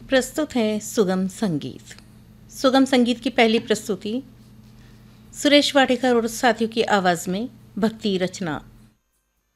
प्रस्तुत है सुगम संगीत। सुगम संगीत की पहली प्रस्तुति सुरेश वाडेकर और साथियों की आवाज़ में भक्ति रचना